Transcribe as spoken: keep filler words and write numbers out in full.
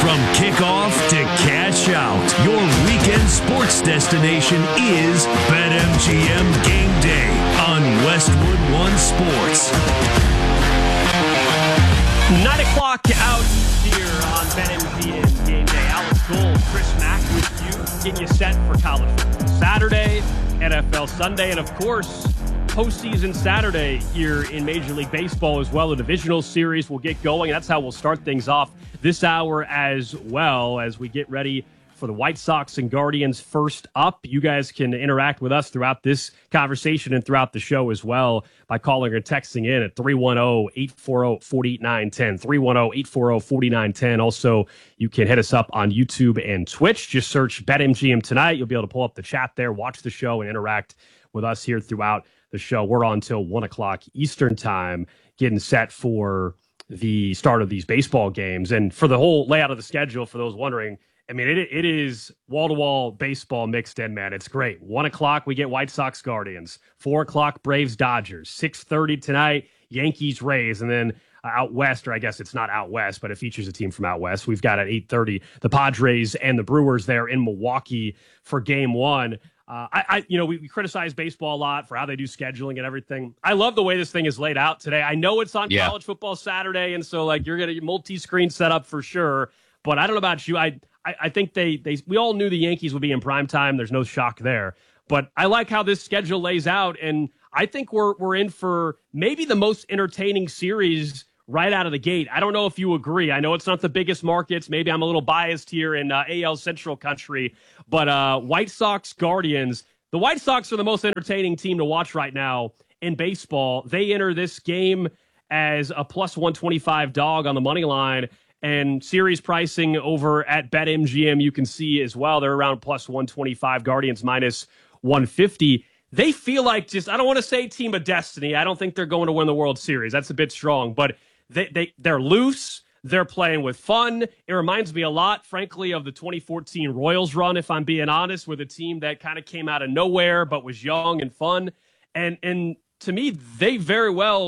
From kickoff to cash out, your weekend sports destination is BetMGM Game Day on Westwood One Sports. Nine o'clock out here on BetMGM Game Day. Alex Gold, Chris Mack with you, getting you set for college football Saturday, N F L Sunday, and of course, postseason Saturday here in Major League Baseball as well. The divisional series will get going. That's how we'll start things off this hour as well as we get ready for the White Sox and Guardians first up. You guys can interact with us throughout this conversation and throughout the show as well by calling or texting in at three one zero, eight four zero, four nine one zero, three one zero, eight four zero, four nine one zero. Also, you can hit us up on YouTube and Twitch. Just search BetMGM Tonight. You'll be able to pull up the chat there, watch the show, and interact with us here throughout the show. We're on till one o'clock Eastern time, getting set for the start of these baseball games. And for the whole layout of the schedule, for those wondering, I mean, it it is wall-to-wall baseball mixed in, man. It's great. One o'clock, we get White Sox Guardians. Four o'clock, Braves Dodgers. Six thirty tonight, Yankees Rays. And then uh, out west, or I guess it's not out west, but it features a team from out west. We've got at eight thirty the Padres and the Brewers there in Milwaukee for game one. Uh, I, I, you know, we, we criticize baseball a lot for how they do scheduling and everything. I love the way this thing is laid out today. I know it's on yeah. college football Saturday, and so like you're gonna get multi-screen setup for sure. But I don't know about you. I, I, I think they, they, we all knew the Yankees would be in prime time. There's no shock there. But I like how this schedule lays out, and I think we're we're in for maybe the most entertaining series right out of the gate. I don't know if you agree. I know it's not the biggest markets. Maybe I'm a little biased here in uh, A L Central country, but uh, White Sox Guardians, the White Sox are the most entertaining team to watch right now in baseball. They enter this game as a plus one twenty-five dog on the money line, and series pricing over at BetMGM you can see as well. They're around plus one twenty-five, Guardians minus one fifty. They feel like just, I don't want to say team of destiny. I don't think they're going to win the World Series. That's a bit strong, but They, they, they're loose. They're playing with fun. It reminds me a lot, frankly, of the twenty fourteen Royals run, if I'm being honest, with a team that kind of came out of nowhere but was young and fun. And, and to me, they very well